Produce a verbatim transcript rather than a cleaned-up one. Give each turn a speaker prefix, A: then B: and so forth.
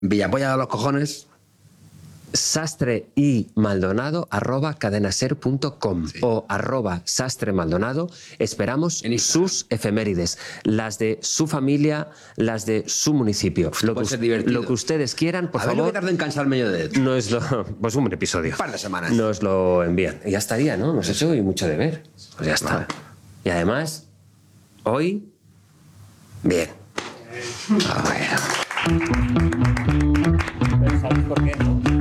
A: Villapolla de los cojones.
B: Sastre y Maldonado arroba cadenaser punto com sí. o arroba Sastre Maldonado. Esperamos sus efemérides, las de su familia, las de su municipio. Lo que, lo que ustedes quieran, por
A: a
B: favor.
A: Ver lo que tarde en cansarme yo de esto.
B: Nos lo, pues un episodio.
A: Un par de semanas.
B: Nos lo envían. Y ya estaría, ¿no? Hemos hecho hoy mucho deber. Pues ya está. Vale. Y además, hoy, bien. A ver. ¿Sabes por qué?